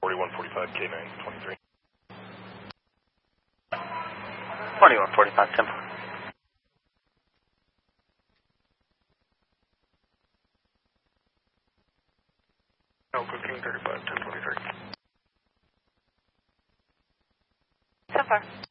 4145 K923. 4145, 10. No, 1535, 1023. 10-4.